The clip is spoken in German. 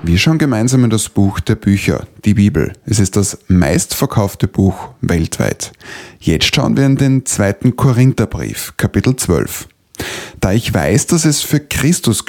Wir schauen gemeinsam in das Buch der Bücher, die Bibel. Es ist das meistverkaufte Buch weltweit. Jetzt schauen wir in den 2. Korintherbrief, Kapitel 12. Da ich weiß, dass es für Christus